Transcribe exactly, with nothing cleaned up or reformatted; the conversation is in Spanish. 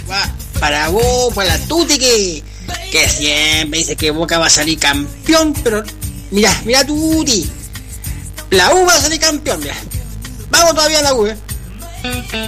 Va, para vos, para la Tuti, que, que siempre dice que Boca va a salir campeón, pero mira, mira Tuti, la U va a salir campeón, mira. Vamos todavía a la U, ¿eh?